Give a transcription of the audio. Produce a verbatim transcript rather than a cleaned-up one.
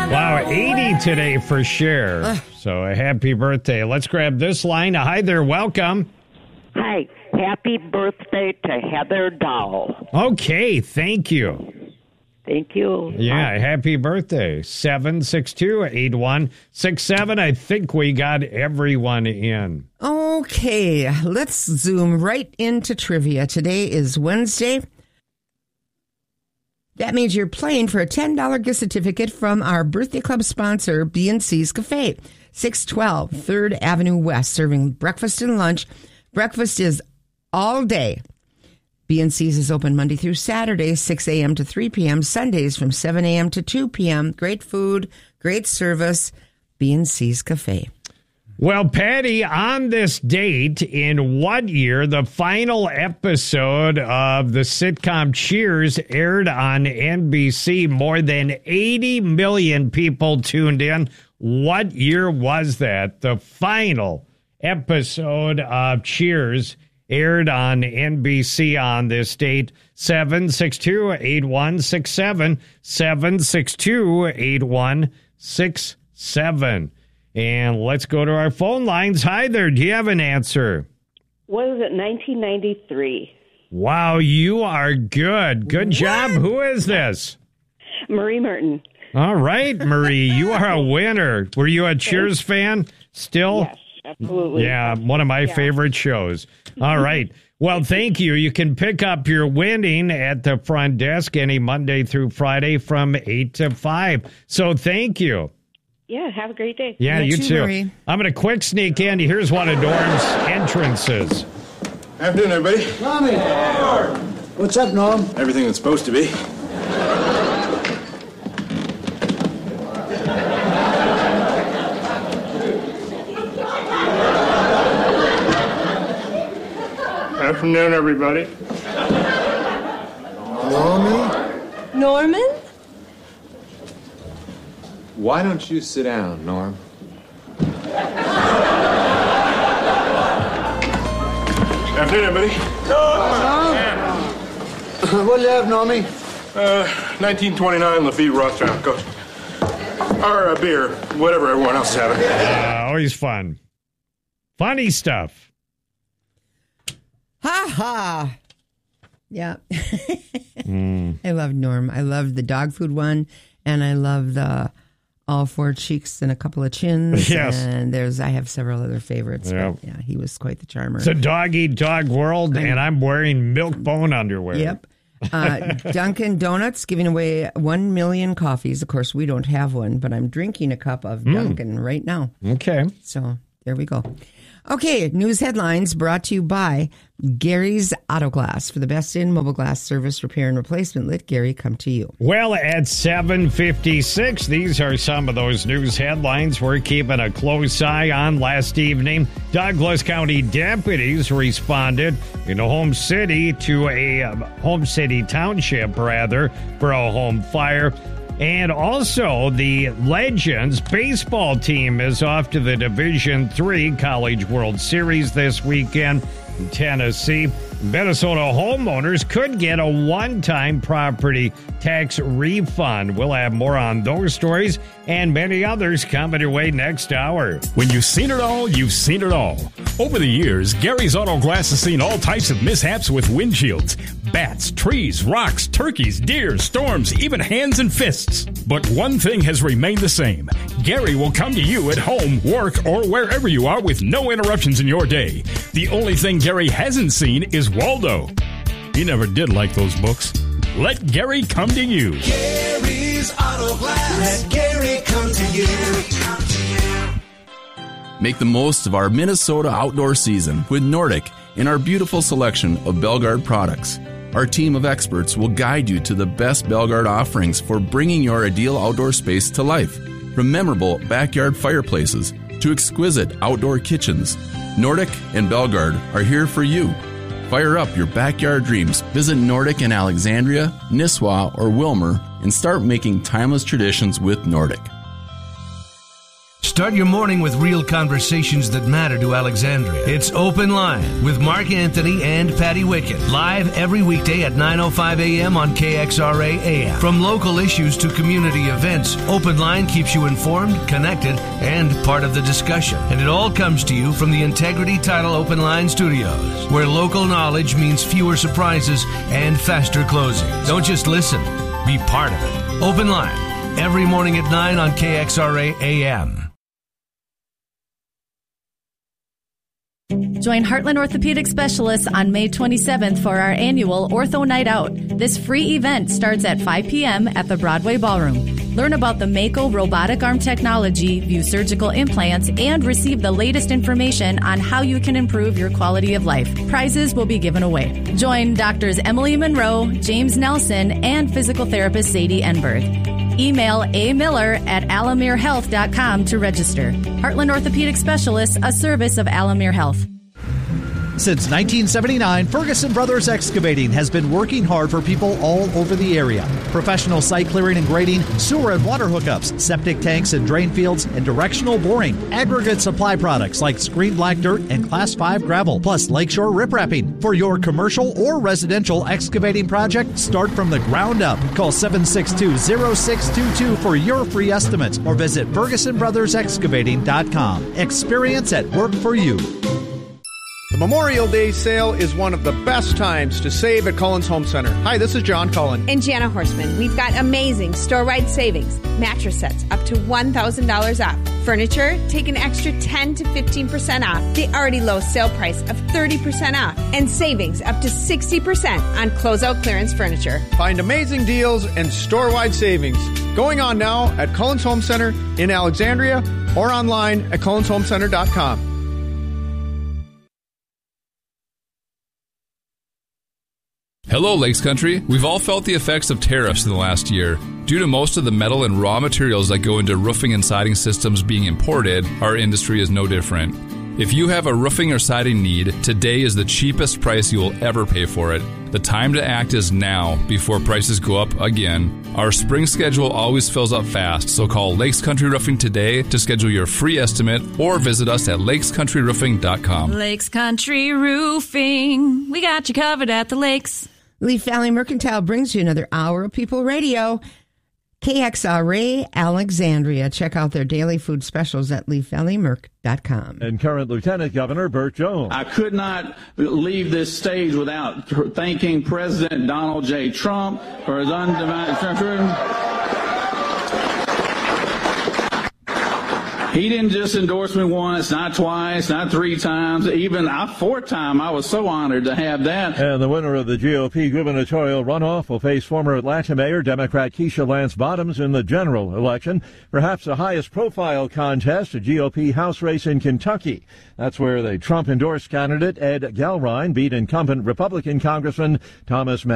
Wow, eighty today for Cher. So a happy birthday. Let's grab this line. Hi there, welcome. Hi, happy birthday to Heather Dow. Okay, thank you. Thank you. Yeah, happy birthday. seven six two, eight one six seven. I think we got everyone in. Okay, let's zoom right into trivia. Today is Wednesday. That means you're playing for a ten dollars gift certificate from our birthday club sponsor, B and C's Cafe, six twelve third Avenue West, serving breakfast and lunch. Breakfast is all day. B and C's is open Monday through Saturday, six a.m. to three p.m., Sundays from seven a.m. to two p.m. Great food, great service, B and C's Cafe. Well, Patty, on this date, in what year the final episode of the sitcom Cheers aired on N B C? More than eighty million people tuned in. What year was that? The final episode of Cheers aired on N B C on this date. seven six two, eight one six seven, seven six two, eight one six seven. And let's go to our phone lines. Hi there. Do you have an answer? What is it, nineteen ninety-three? Wow, you are good. Good What? job. Who is this? Marie Merton. All right, Marie, you are a winner. Were you a Cheers fan still? Yes, absolutely. Yeah, one of my Yeah. favorite shows. All right. Well, thank you. You can pick up your winning at the front desk any Monday through Friday from eight to five. So thank you. Yeah, have a great day. Yeah, You you too, too. Marie. I'm going to quick sneak in. Here's one of Norm's entrances. Afternoon, everybody. Tommy! What's up, Norm? Everything that's supposed to be. Afternoon, everybody. Normie? Norman? Why don't you sit down, Norm? Afternoon, everybody. What do you have, Normie? Uh, nineteen twenty-nine Lafitte Rothschild. Go. Or a beer, whatever everyone else is having. Uh, always fun. Funny stuff. Ha ha. Yeah. Mm. I love Norm. I love the dog food one, and I love the all four cheeks and a couple of chins. Yes. And there's, I have several other favorites. Yeah. But yeah, he was quite the charmer. It's a dog-eat-dog world, and I'm wearing milk bone underwear. Yep. Uh, Dunkin' Donuts giving away one million coffees. Of course, we don't have one, but I'm drinking a cup of Dunkin' right now. Okay. So there we go. Okay, news headlines brought to you by Gary's Auto Glass. For the best in mobile glass service, repair, and replacement, let Gary come to you. Well, at seven fifty-six, these are some of those news headlines we're keeping a close eye on. Last evening, Douglas County deputies responded in Home City to a um, Home City Township, rather, for a home fire. And also, the Legends baseball team is off to the Division three College World Series this weekend in Tennessee. Minnesota homeowners could get a one-time property tax refund. We'll have more on those stories and many others coming your way next hour. When you've seen it all, you've seen it all. Over the years, Gary's Auto Glass has seen all types of mishaps with windshields. Bats, trees, rocks, turkeys, deer, storms, even hands and fists. But one thing has remained the same. Gary will come to you at home, work, or wherever you are with no interruptions in your day. The only thing Gary hasn't seen is Waldo. He never did like those books. Let Gary come to you. Gary's Auto Glass. Let Gary come to you. Make the most of our Minnesota outdoor season with Nordic and our beautiful selection of Belgard products. Our team of experts will guide you to the best Belgard offerings for bringing your ideal outdoor space to life. From memorable backyard fireplaces to exquisite outdoor kitchens, Nordic and Belgard are here for you. Fire up your backyard dreams. Visit Nordic in Alexandria, Nisswa, or Wilmer and start making timeless traditions with Nordic. Start your morning with real conversations that matter to Alexandria. It's Open Line with Mark Anthony and Patty Wickett. Live every weekday at nine oh five a.m. on K X R A A M. From local issues to community events, Open Line keeps you informed, connected, and part of the discussion. And it all comes to you from the Integrity Title Open Line Studios, where local knowledge means fewer surprises and faster closing. Don't just listen, be part of it. Open Line, every morning at nine on K X R A A M. Join Heartland Orthopedic Specialists on May twenty-seventh for our annual Ortho Night Out. This free event starts at five p.m. at the Broadway Ballroom. Learn about the Mako robotic arm technology, view surgical implants, and receive the latest information on how you can improve your quality of life. Prizes will be given away. Join Doctors Emily Monroe, James Nelson, and physical therapist Sadie Enberg. Email a miller at alamere health dot com to register. Heartland Orthopedic Specialists, a service of Alamere Health. Since nineteen seventy-nine, Ferguson Brothers Excavating has been working hard for people all over the area. Professional site clearing and grading, sewer and water hookups, septic tanks and drain fields, and directional boring. Aggregate supply products like screened black dirt and Class five gravel, plus lakeshore riprapping. For your commercial or residential excavating project, start from the ground up. Call seven six two, zero six two two for your free estimate or visit ferguson brothers excavating dot com. Experience at work for you. The Memorial Day sale is one of the best times to save at Cullen's Home Center. Hi, this is John Cullen. And Jana Horseman. We've got amazing store-wide savings. Mattress sets up to one thousand dollars off. Furniture, take an extra ten to fifteen percent off. The already low sale price of thirty percent off. And savings up to sixty percent on closeout clearance furniture. Find amazing deals and store-wide savings going on now at Cullen's Home Center in Alexandria or online at cullens home center dot com. Hello, Lakes Country. We've all felt the effects of tariffs in the last year. Due to most of the metal and raw materials that go into roofing and siding systems being imported, our industry is no different. If you have a roofing or siding need, today is the cheapest price you will ever pay for it. The time to act is now, before prices go up again. Our spring schedule always fills up fast, so call Lakes Country Roofing today to schedule your free estimate or visit us at lakes country roofing dot com. Lakes Country Roofing. We got you covered at the lakes. Leaf Valley Mercantile brings you another hour of People Radio. K X R A Alexandria. Check out their daily food specials at leaf valley merc dot com. And current Lieutenant Governor Burt Jones. I could not leave this stage without thanking President Donald J. Trump for his undivided. He didn't just endorse me once, not twice, not three times, even a fourth time. I was so honored to have that. And the winner of the G O P gubernatorial runoff will face former Atlanta Mayor Democrat Keisha Lance Bottoms in the general election, perhaps the highest profile contest, a G O P House race in Kentucky. That's where the Trump-endorsed candidate Ed Galrine beat incumbent Republican Congressman Thomas Madden.